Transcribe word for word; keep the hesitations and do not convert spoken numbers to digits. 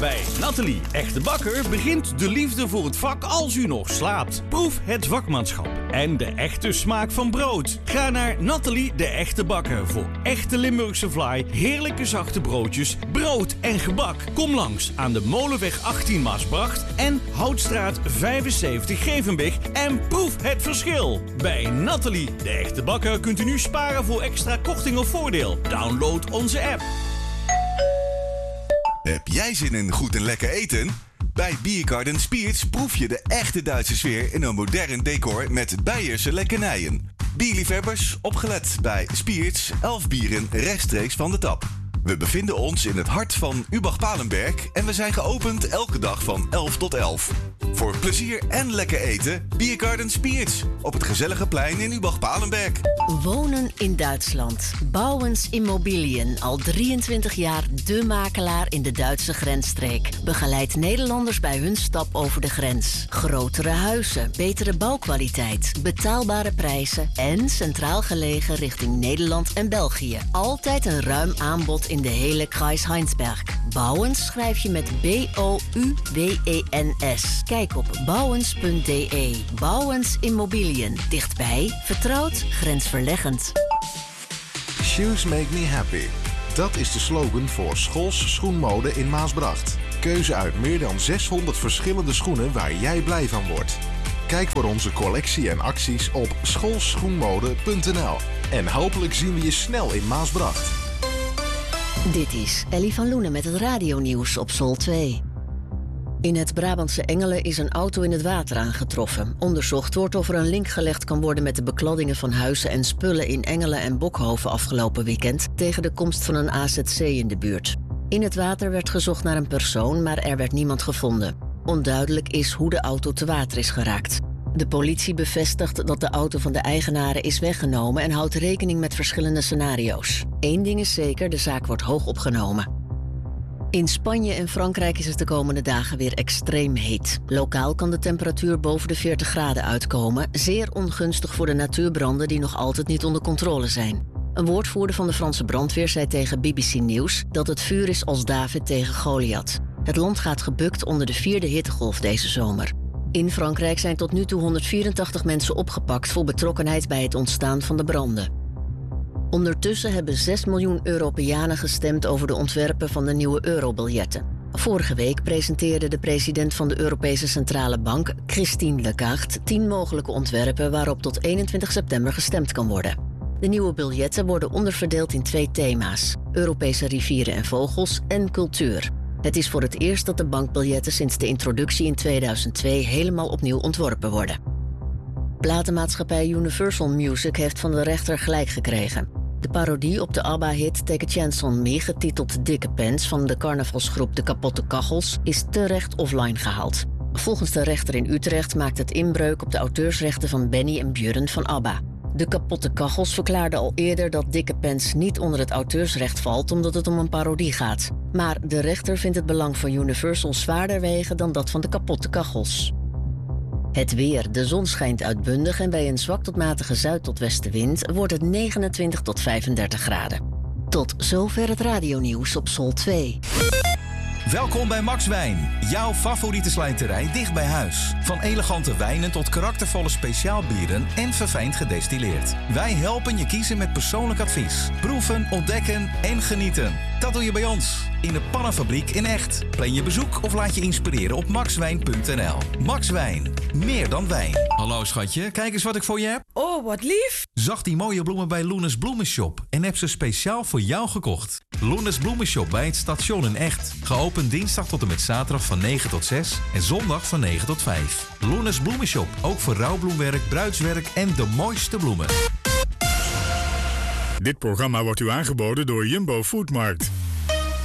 Bij Nathalie Echte Bakker begint de liefde voor het vak als u nog slaapt. Proef het vakmanschap en de echte smaak van brood. Ga naar Nathalie de Echte Bakker voor echte Limburgse vlaai, heerlijke zachte broodjes, brood en gebak. Kom langs aan de Molenweg achttien Maasbracht en Houtstraat vijfenzeventig Gevenbeek en proef het verschil. Bij Nathalie de Echte Bakker kunt u nu sparen voor extra korting of voordeel. Download onze app. Heb jij zin in goed en lekker eten? Bij Biergarten Spierts proef je de echte Duitse sfeer in een modern decor met Beierse lekkernijen. Bierliefhebbers, opgelet bij Spierts, elf bieren rechtstreeks van de tap. We bevinden ons in het hart van Übach-Palenberg en we zijn geopend elke dag van elf tot elf. Voor plezier en lekker eten, Biergarten Spierts op het gezellige plein in Übach-Palenberg. Wonen in Duitsland. Bouwens Immobilien, al drieëntwintig jaar de makelaar in de Duitse grensstreek. Begeleidt Nederlanders bij hun stap over de grens. Grotere huizen, betere bouwkwaliteit, betaalbare prijzen en centraal gelegen richting Nederland en België. Altijd een ruim aanbod in de hele Kreis Heinsberg. Bouwens schrijf je met B O U W E N S. Kijk op bouwens punt d e. Bouwens Immobilien. Dichtbij, vertrouwd, grensverleggend. Shoes make me happy. Dat is de slogan voor Schols Schoenmode in Maasbracht. Keuze uit meer dan zeshonderd verschillende schoenen waar jij blij van wordt. Kijk voor onze collectie en acties op schoolschoenmode punt n l. En hopelijk zien we je snel in Maasbracht. Dit is Ellie van Loenen met het radionieuws op Sol twee. In het Brabantse Engelen is een auto in het water aangetroffen. Onderzocht wordt of er een link gelegd kan worden met de bekladdingen van huizen en spullen in Engelen en Bokhoven afgelopen weekend tegen de komst van een A Z C in de buurt. In het water werd gezocht naar een persoon, maar er werd niemand gevonden. Onduidelijk is hoe de auto te water is geraakt. De politie bevestigt dat de auto van de eigenaren is weggenomen en houdt rekening met verschillende scenario's. Eén ding is zeker, de zaak wordt hoog opgenomen. In Spanje en Frankrijk is het de komende dagen weer extreem heet. Lokaal kan de temperatuur boven de veertig graden uitkomen. Zeer ongunstig voor de natuurbranden die nog altijd niet onder controle zijn. Een woordvoerder van de Franse brandweer zei tegen B B C Nieuws dat het vuur is als David tegen Goliath. Het land gaat gebukt onder de vierde hittegolf deze zomer. In Frankrijk zijn tot nu toe honderdvierentachtig mensen opgepakt voor betrokkenheid bij het ontstaan van de branden. Ondertussen hebben zes miljoen Europeanen gestemd over de ontwerpen van de nieuwe eurobiljetten. Vorige week presenteerde de president van de Europese Centrale Bank, Christine Lagarde, tien mogelijke ontwerpen waarop tot eenentwintig september gestemd kan worden. De nieuwe biljetten worden onderverdeeld in twee thema's: Europese rivieren en vogels en cultuur. Het is voor het eerst dat de bankbiljetten sinds de introductie in tweeduizend twee helemaal opnieuw ontworpen worden. Platenmaatschappij Universal Music heeft van de rechter gelijk gekregen. De parodie op de ABBA-hit Take a Chance on Me, getiteld Dikke Pants van de carnavalsgroep De Kapotte Kachels, is terecht offline gehaald. Volgens de rechter in Utrecht maakt het inbreuk op de auteursrechten van Benny en Björn van ABBA. De Kapotte Kachels verklaarde al eerder dat Dikke Pants niet onder het auteursrecht valt omdat het om een parodie gaat. Maar de rechter vindt het belang van Universal zwaarder wegen dan dat van de Kapotte Kachels. Het weer. De zon schijnt uitbundig en bij een zwak tot matige zuid- tot westenwind wordt het negenentwintig tot vijfendertig graden. Tot zover het radionieuws op Sol twee. Welkom bij Max Wijn, jouw favoriete slijterij dicht bij huis. Van elegante wijnen tot karaktervolle speciaalbieren en verfijnd gedestilleerd. Wij helpen je kiezen met persoonlijk advies. Proeven, ontdekken en genieten. Dat doe je bij ons, in de Pannenfabriek in Echt. Plan je bezoek of laat je inspireren op maxwijn punt n l. Max Wijn, meer dan wijn. Hallo schatje, kijk eens wat ik voor je heb. Oh, wat lief. Zag die mooie bloemen bij Loenes Bloemenshop en heb ze speciaal voor jou gekocht. Loenes Bloemenshop bij het station in Echt. Geopend dinsdag tot en met zaterdag van negen tot zes en zondag van negen tot vijf. Loenes Bloemenshop, ook voor rouwbloemwerk, bruidswerk en de mooiste bloemen. Dit programma wordt u aangeboden door Jumbo Foodmarkt.